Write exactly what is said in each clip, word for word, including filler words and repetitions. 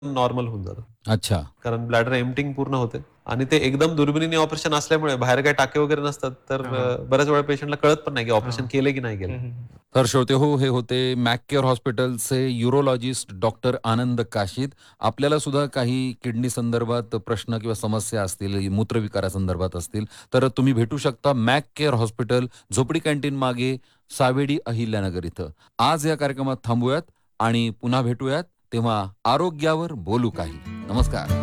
Normal होऊन जातं. अच्छा. कारण ब्लॅडर एम्प्टिंग पूर्ण होते आणि ते एकदम दुर्बिणीने ऑपरेशन असल्यामुळे बाहेर काही टाके वगैरे नसतात, तर हां, हां. अ, बऱ्याच वेळा पेशंटला कळत पण नाही की ऑपरेशन हां. केलंय की नाही केलंय. हं, हं, हं. तर श्रोतेहो, हे होते मॅककेअर हॉस्पिटलचे यूरोलॉजिस्ट डॉक्टर आनंद काशीद. आपल्याला सुद्धा काही किडनी संदर्भात प्रश्न किंवा समस्या असतील, मूत्रविकारासंदर्भात असतील, तर तुम्ही भेटू शकता मॅककेअर हॉस्पिटल, झोपडी कॅन्टीन मागे, सावेडी, अहिल्यानगर इथं. आज या कार्यक्रमात थांबूयात आणि पुन्हा भेटूयात, तेव्हा आरोग्यावर बोलू काही. नमस्कार.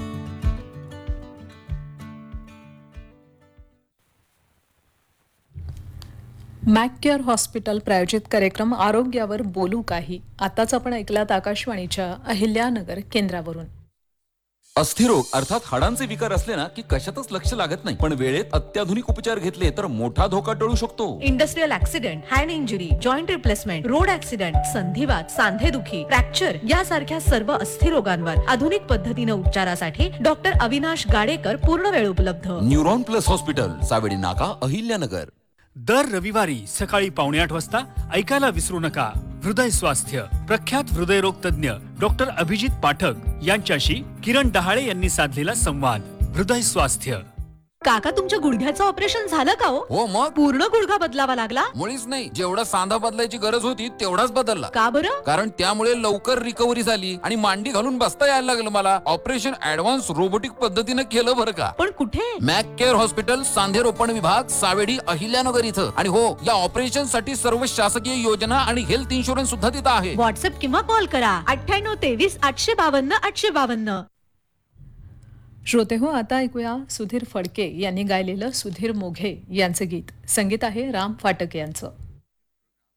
मॅककेअर हॉस्पिटल प्रायोजित कार्यक्रम आरोग्यावर बोलू काही. आताच आपण ऐकलात आकाशवाणीच्या अहिल्यानगर केंद्रावरून. अस्थिरोग अर्थात हाडांचे विकार असले ना की कशातच लक्ष लागत नाही, पण वेळेत अत्याधुनिक उपचार घेतले तर मोठा धोका टळू शकतो. Industrial accident, hand injury, joint replacement, road accident, संधिवात, सांधेदुखी, fracture यासारख्या सर्व अस्थिरोगांवर आधुनिक पद्धतीने उपचारासाठी डॉक्टर अविनाश गाडेकर पूर्ण वेळ उपलब्ध. न्यूरॉन प्लस हॉस्पिटल, सावेडी नाका, अहिल्यानगर. दर रविवारी सकाळी पावणे आठ वाजता ऐकायला विसरू नका हृदय स्वास्थ्य. प्रख्यात हृदयरोग तज्ञ डॉक्टर अभिजित पाठक यांच्याशी किरण डहाळे यांनी साधलेला संवाद. हृदय स्वास्थ्य. काका, तुमच्या गुडघ्याचं ऑपरेशन झालं का हो? हो मग पूर्ण गुडघा बदलावा लागला? मुळीच नाही, जेवढा सांधा बदलायची गरज होती तेवढाच बदलला. का बरं? कारण त्यामुळे लवकर रिकव्हरी झाली आणि मांडी घालून बसता यायला लागलं मला. ऑपरेशन ऍडव्हान्स रोबोटिक पद्धतीने केलं बरं का. पण कुठे? मॅक केअर हॉस्पिटल, सांधे रोपण विभाग, सावेडी, अहिल्यानगर इथं. आणि हो, या ऑपरेशन साठी सर्व शासकीय योजना आणि हेल्थ इन्शुरन्स सुद्धा तिथं आहे. व्हॉट्सअप किंवा कॉल करा अठ्ठ्याण्णव तेवीस आठशे बावन्न आठशे बावन्न. श्रोते हो, आता ऐकूया सुधीर फडके यांनी गायलेलं सुधीर मोघे यांचं गीत. संगीत आहे राम फाटक यांचं.